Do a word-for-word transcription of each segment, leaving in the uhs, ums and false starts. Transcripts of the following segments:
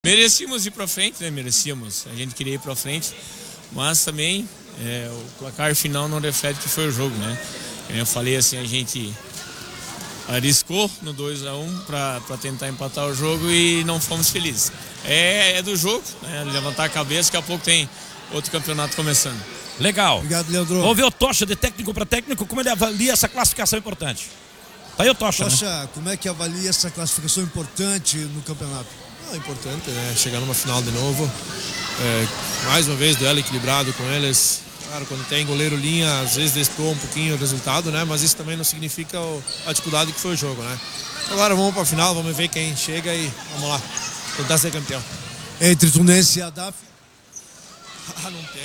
Merecíamos ir para frente, né? Merecíamos. A gente queria ir para frente, mas também é, o placar final não reflete que foi o jogo, né? Eu falei assim, a gente arriscou no dois a um para tentar empatar o jogo e não fomos felizes. É, é do jogo, né? Levantar a cabeça, daqui a pouco tem outro campeonato começando. Legal. Obrigado, Leandro. Vamos ver o Tocha, de técnico para técnico, como ele avalia essa classificação importante. Tá aí o Tocha, Tocha, né? como é que avalia essa classificação importante no campeonato? É importante, né? Chegar numa final de novo. É, mais uma vez, duelo equilibrado com eles. Claro, quando tem goleiro linha, às vezes destoa um pouquinho o resultado, né? Mas isso também não significa o, a dificuldade que foi o jogo, né? Agora vamos para a final, vamos ver quem chega e vamos lá, tentar ser campeão. Entre Tunense e a D A F? Ah, não tem.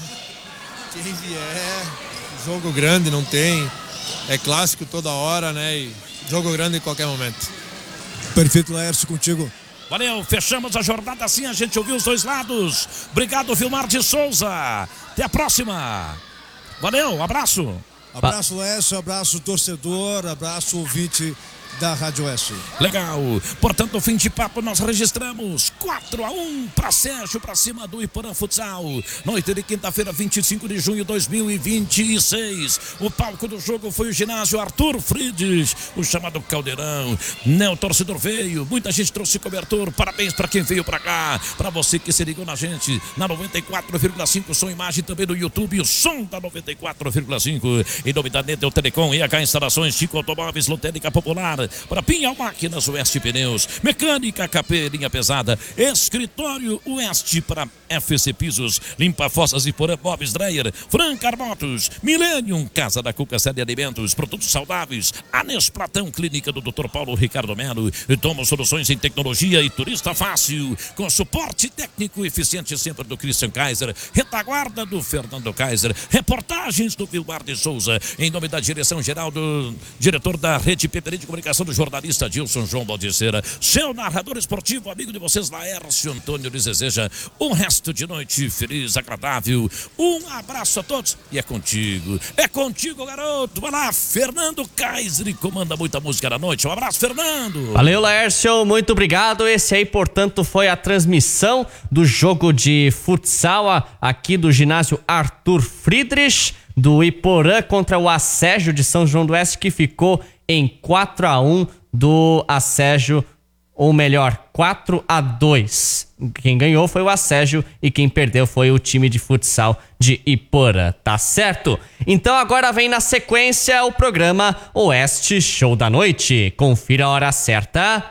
Quem vier, jogo grande não tem. É clássico toda hora, né? E jogo grande em qualquer momento. Perfeito, Laércio, contigo. Valeu, fechamos a jornada assim, a gente ouviu os dois lados. Obrigado, Vilmar de Souza. Até a próxima. Valeu, abraço. Abraço, Laércio, abraço, torcedor, abraço, ouvinte da Rádio Oeste. Legal, portanto, fim de papo, nós registramos quatro a um para Sérgio, para cima do Iporã Futsal. Noite de quinta-feira, vinte e cinco de junho de dois mil e vinte e seis. O palco do jogo foi o ginásio Arthur Frides, o chamado Caldeirão. Né, o torcedor veio, muita gente trouxe cobertor. Parabéns para quem veio para cá, para você que se ligou na gente na noventa e quatro vírgula cinco, som imagem também no YouTube, o som da noventa e quatro vírgula cinco. Em nome da Netel Telecom, E H Instalações, Chico Automóveis, Lotérica Popular, para Pinhal Máquinas, Oeste Pneus, Mecânica K P, linha pesada, Escritório Oeste para F C Pisos, Limpa Fossas e Porã Móveis Dreyer, Francar Motos, Millennium, Casa da Cuca, Série de Alimentos, Produtos Saudáveis, Anes Platão, Clínica do doutor Paulo Ricardo Melo, e Tomo Soluções em Tecnologia e Turista Fácil, com suporte técnico eficiente sempre do Christian Kaiser, retaguarda do Fernando Kaiser, reportagens do Vilmar de Souza, em nome da direção geral do diretor da Rede P P D de Comunicação, do jornalista Dilson João Baldiceira, seu narrador esportivo, amigo de vocês, Laércio Antônio, lhes deseja um resto de noite feliz, agradável. Um abraço a todos e é contigo, é contigo, garoto. Vai lá, Fernando Kaiser, comanda muita música da noite. Um abraço, Fernando. Valeu, Laércio, muito obrigado. Esse aí, portanto, foi a transmissão do jogo de futsal aqui do ginásio Arthur Friedrich, do Iporã contra o Asségio de São João do Oeste, que ficou em quatro a um do Asségio, ou melhor, quatro a dois. Quem ganhou foi o Asségio e quem perdeu foi o time de futsal de Iporã, tá certo? Então agora vem na sequência o programa Oeste Show da Noite. Confira a hora certa.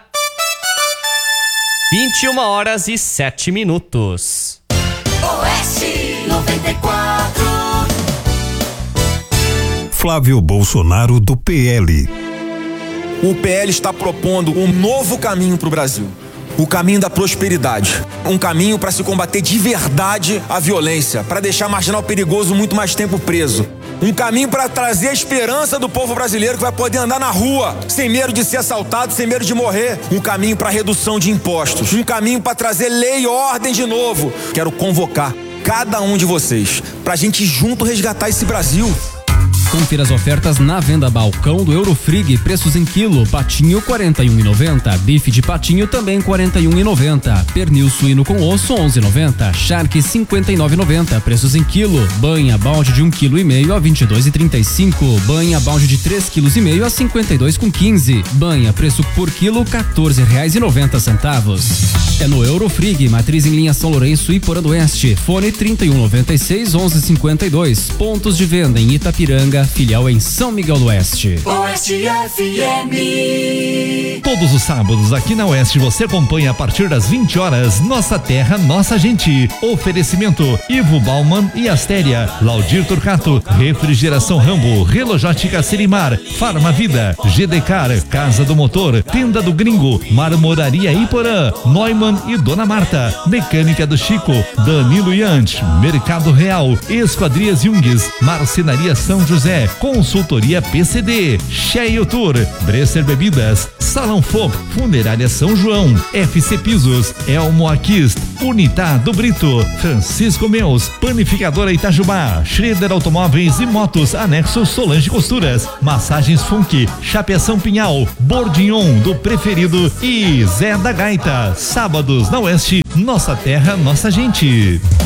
vinte e uma horas e sete minutos. Oeste noventa e quatro. Flávio Bolsonaro do P L. O P L está propondo um novo caminho para o Brasil. O caminho da prosperidade. Um caminho para se combater de verdade a violência, para deixar marginal perigoso muito mais tempo preso. Um caminho para trazer a esperança do povo brasileiro que vai poder andar na rua, sem medo de ser assaltado, sem medo de morrer. Um caminho para redução de impostos. Um caminho para trazer lei e ordem de novo. Quero convocar cada um de vocês para a gente junto resgatar esse Brasil. Confira as ofertas na venda balcão do Eurofrig, preços em quilo: patinho quarenta e um reais e noventa centavos, bife de patinho também quarenta e um reais e noventa centavos, pernil suíno com osso onze reais e noventa centavos, charque cinquenta e nove reais e noventa centavos, preços em quilo: banha balde de um vírgula cinco quilo a vinte e dois reais e trinta e cinco centavos, banha balde de três vírgula cinco quilos a cinquenta e dois reais e quinze centavos, banha preço por quilo quatorze reais e noventa centavos. É no Eurofrig, matriz em linha São Lourenço e Iporã do Oeste. Fone trinta e um noventa e seis, onze cinquenta e dois. Pontos de venda em Itapiranga, filial em São Miguel do Oeste. Oeste F M. Todos os sábados aqui na Oeste você acompanha a partir das vinte horas Nossa Terra, Nossa Gente. Oferecimento Ivo Bauman e Astéria, Laudir Turcato, Refrigeração Rambo, Relojótica Serimar, Farma Vida, G D Car, Casa do Motor, Tenda do Gringo, Marmoraria Iporã, Neumann e Dona Marta, Mecânica do Chico, Danilo Yant, Mercado Real, Esquadrias Jungues, Marcenaria São José, Chevrolet, Consultoria P C D, Cheio Tour, Bresser Bebidas, Salão Foc, Funerária São João, F C Pisos, Elmo Aquist, Unitado Brito, Francisco Meus, Panificadora Itajubá, Schroeder Automóveis e Motos, Anexo Solange Costuras, Massagens Funk, Chapeação Pinhal, Bordignon do Preferido e Zé da Gaita. Sábados na Oeste, nossa terra, nossa gente.